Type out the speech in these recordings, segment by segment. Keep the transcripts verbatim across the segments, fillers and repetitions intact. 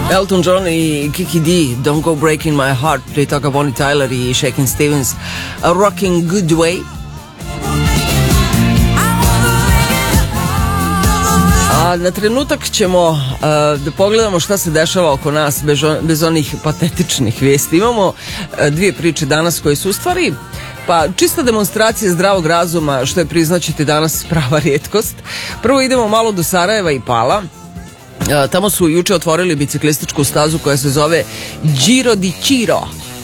Elton John i Kiki D, Don't Go Breaking My Heart, prije toga Bonnie Tyler i Shakin' Stevens, A Rocking Good Way. A na trenutak ćemo uh, da pogledamo šta se dešava oko nas bez, on, bez onih patetičnih vijesti. Imamo uh, dvije priče danas koje su u stvari pa čista demonstracija zdravog razuma, što je, priznaćete, danas prava rijetkost. Prvo idemo malo do Sarajeva i Pala. Uh, tamo su juče otvorili biciklističku stazu koja se zove Giro di Ciro.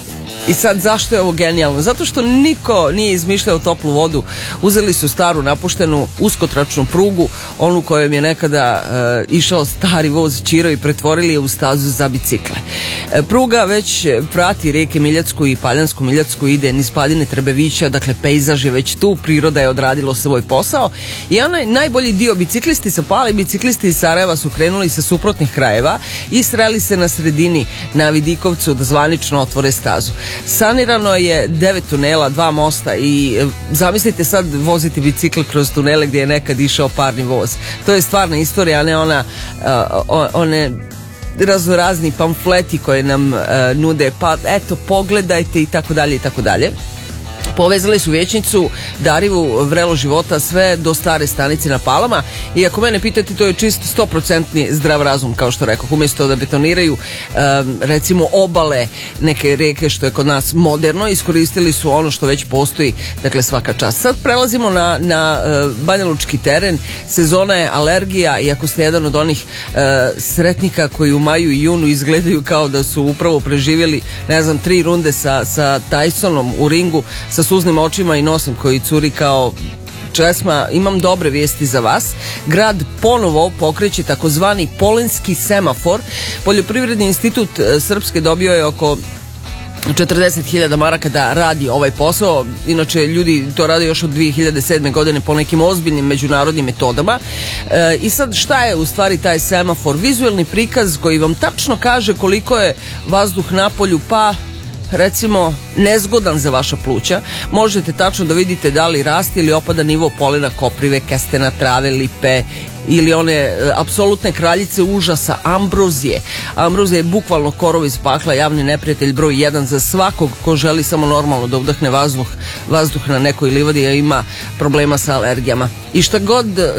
I sad zašto je ovo genijalno? Zato što niko nije izmišljao toplu vodu. Uzeli su staru napuštenu uskotračnu prugu, onu kojom je nekada e, išao stari voz Čiro, i pretvorili je u stazu za bicikle. E, pruga već prati rijeke Miljatsku i Paljansku. Miljatsku ide niz padine Trebevića, dakle pejzaž je već tu, priroda je odradilo svoj posao. I onaj najbolji dio, biciklisti sa Pale, biciklisti iz Sarajeva su krenuli sa suprotnih krajeva i sreli se na sredini na Vidikovcu da zvanično otvore stazu. Sanirano je devet tunela, dva mosta i zamislite sad voziti bicikl kroz tunele gdje je nekad išao parni voz. To je stvarna istorija, a ne ona uh, one raznorazni pamfleti koje nam uh, nude, pa eto pogledajte i tako dalje i tako dalje. Povezali su vijećnicu, Darivu, vrelo života, sve do stare stanice na Palama, i ako mene pitate, to je čist sto posto zdrav razum, kao što rekao. Umjesto da betoniraju um, recimo obale neke reke, što je kod nas moderno, iskoristili su ono što već postoji, dakle svaka čast. Sad prelazimo na, na uh, banjalučki teren. Sezona je alergija, i ako ste jedan od onih uh, sretnika koji u maju i junu izgledaju kao da su upravo preživjeli, ne znam, tri runde sa, sa Tysonom u ringu, sa suznim očima i nosom koji curi kao česma, imam dobre vijesti za vas. Grad ponovo pokreće takozvani polenski semafor. Poljoprivredni institut Srpske dobio je oko četrdeset hiljada maraka da radi ovaj posao. Inače, ljudi to rade još od dvije hiljade sedme godine po nekim ozbiljnim međunarodnim metodama. E, I sad, šta je u stvari taj semafor? Vizuelni prikaz koji vam tačno kaže koliko je vazduh na polju, pa recimo nezgodan za vaša pluća. Možete tačno da vidite da li raste ili opada nivo polena, koprive, kestena, trave, lipe ili one e, apsolutne kraljice užasa, ambrozije. Ambrozija je bukvalno korov iz pakla, javni neprijatelj broj jedan za svakog ko želi samo normalno da udahne vazduh, vazduh na nekoj livadi, a ima problema sa alergijama. I šta god e,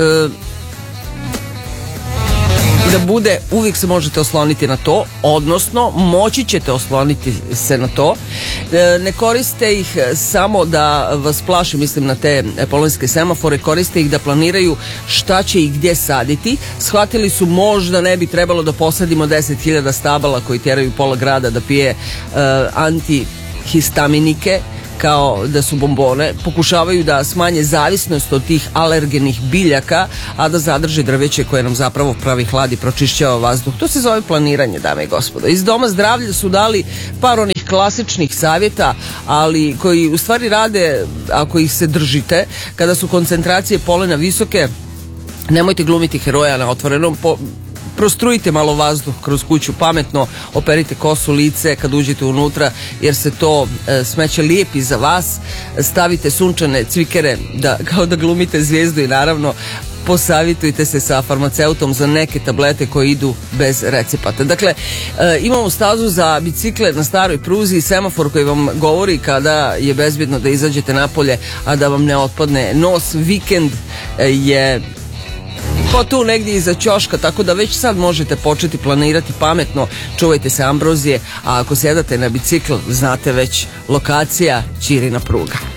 da bude, uvijek se možete osloniti na to, odnosno moći ćete osloniti se na to. E, ne koriste ih samo da vas plaši, mislim na te polenske semafore, koriste ih da planiraju šta će i gdje saditi. Shvatili su, možda ne bi trebalo da posadimo deset hiljada stabala koji tjeraju pola grada da pije e, antihistaminike kao da su bombone. Pokušavaju da smanje zavisnost od tih alergenih biljaka, a da zadrže drveće koje nam zapravo pravi hlad i pročišćava vazduh. To se zove planiranje, dame i gospodo. Iz Doma zdravlja su dali par onih klasičnih savjeta, ali koji u stvari rade ako ih se držite. Kada su koncentracije polena visoke, nemojte glumiti heroja na otvorenom. Po Prostrujite malo vazduh kroz kuću, pametno operite kosu, lice kad uđete unutra, jer se to e, smeće lijepi za vas. Stavite sunčane cvikere da, kao da glumite zvijezdu, i naravno posavjetujte se sa farmaceutom za neke tablete koje idu bez recepata. Dakle, e, imamo stazu za bicikle na staroj pruzi, semafor koji vam govori kada je bezbjedno da izađete napolje, a da vam ne otpadne nos. Vikend e, je pa tu negdje iza ćoška, tako da već sad možete početi planirati pametno. Čuvajte se ambrozije, a ako sjedate na bicikl, znate već, lokacija Ćirina pruga.